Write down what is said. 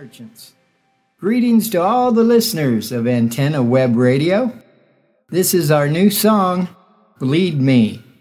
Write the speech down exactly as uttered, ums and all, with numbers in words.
merchants. Greetings to all the listeners of Antenna Web Radio. This is our new song, Bleed Me.